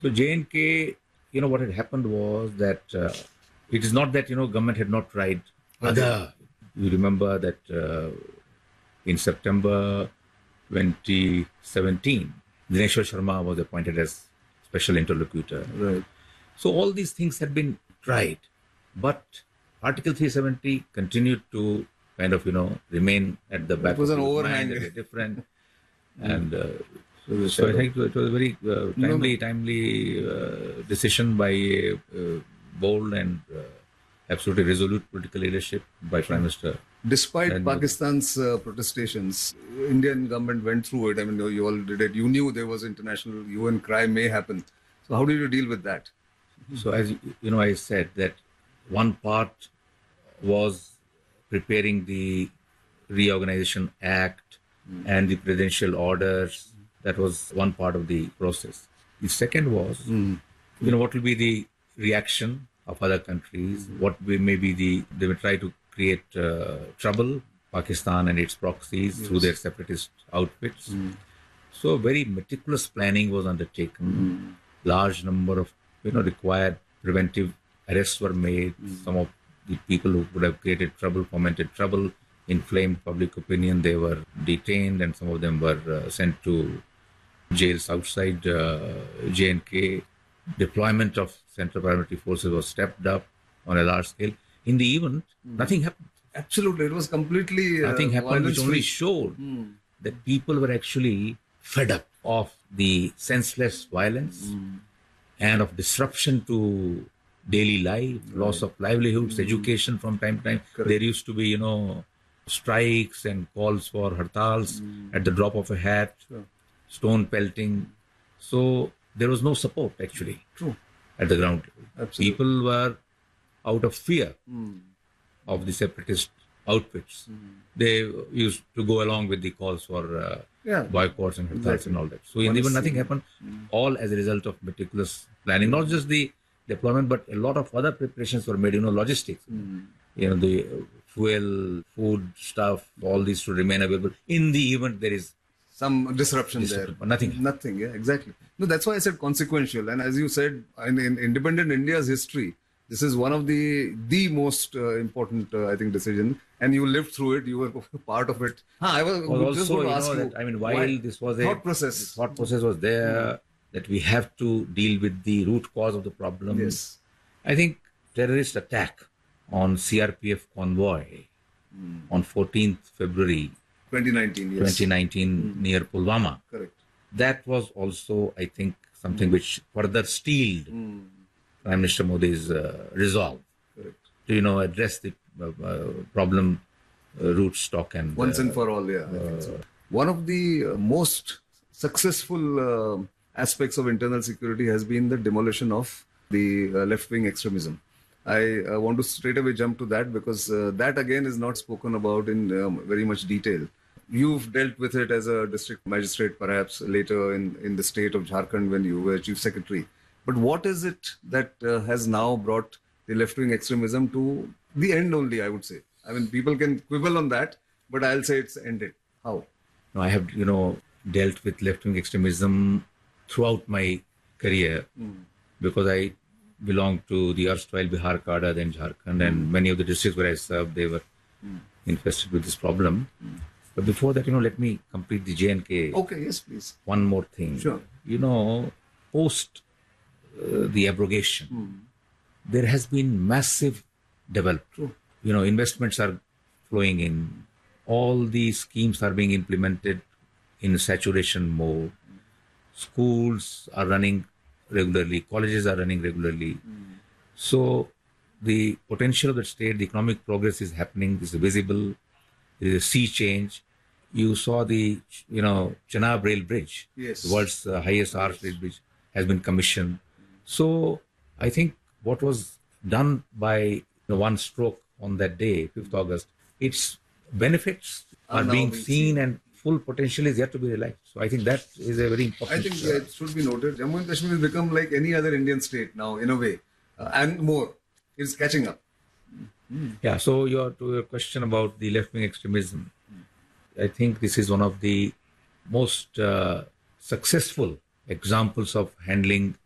So J&K, what had happened was that it is not that, government had not tried other. You remember that in September 2017, Dineshwar Sharma was appointed as special interlocutor. Right. So all these things had been tried, but Article 370 continued to kind of, remain at the back It was of an people's overhang. mind, and different. And so I think it was a very timely decision by bold and absolutely resolute political leadership by Prime Minister. Despite Pakistan's protestations, Indian government went through it. I mean, you all did it. You knew there was international UN crime may happen. So how did you deal with that? So as I said that one part was preparing the Reorganization Act and the presidential orders. That was one part of the process. The second was, what will be the reaction of other countries? What may be they will try to create trouble, Pakistan and its proxies through their separatist outfits. So very meticulous planning was undertaken. Large number of, required preventive arrests were made. Some of the people who would have created trouble, fomented trouble, inflamed public opinion, they were detained, and some of them were sent to jails outside J&K. Deployment of Central Paramilitary Forces was stepped up on a large scale. In the event, nothing happened. Absolutely. It was completely Nothing happened, which only violence-free. showed that people were actually fed up of the senseless violence and of disruption to daily life, loss of livelihoods, education from time to time. Correct. There used to be, strikes and calls for hartals at the drop of a hat, stone pelting. So there was no support actually True. at the ground level. Absolutely. People were out of fear of the separatist outfits. They used to go along with the calls for boycotts and hartals and all that. So in the event, nothing happened, all as a result of meticulous planning. Not just the deployment, but a lot of other preparations were made, logistics. The fuel, food stuff, all these should remain available. In the event there is Some disruption there. but nothing. Nothing, yeah, exactly. No, that's why I said consequential. And as you said, in independent India's history, this is one of the most important, I think, decision. And you lived through it. You were part of it. I was just Also, going to ask you. that, while this was a thought process. the thought process was there, that we have to deal with the root cause of the problem. Yes. I think terrorist attack on CRPF convoy on 14th February 2019, yes. 2019 near Pulwama. Correct. That was also, I think, something which further steeled Prime Minister Modi's resolve Correct. to, address the problem root stock and Once and for all, yeah. I think so. One of the most successful aspects of internal security has been the demolition of the left-wing extremism. I want to straight away jump to that because that again is not spoken about in very much detail. You've dealt with it as a district magistrate, perhaps later in the state of Jharkhand when you were chief secretary. But what is it that has now brought the left-wing extremism to the end only, I would say? I mean, people can quibble on that, but I'll say it's ended. How? I have, dealt with left-wing extremism throughout my career because I belonged to the erstwhile Bihar cadre, then Jharkhand, and many of the districts where I served, they were infested with this problem. But before that, let me complete the J&K. Okay, yes, please. One more thing. Sure. Post the abrogation, there has been massive development. True. Investments are flowing in. All these schemes are being implemented in saturation mode. Schools are running regularly. Colleges are running regularly. So the potential of the state, the economic progress is happening. This is visible. There is a sea change. You saw the, Chenab Rail Bridge, Yes. the world's highest arch rail bridge, has been commissioned. So I think what was done by one stroke on that day, 5th August, its benefits are now being being seen and full potential is yet to be realized. So I think that is a very important. I think it should be noted. Jammu and Kashmir has become like any other Indian state now, in a way, and more. It's catching up. Yeah, so to your question about the left-wing extremism, I think this is one of the most successful examples of handling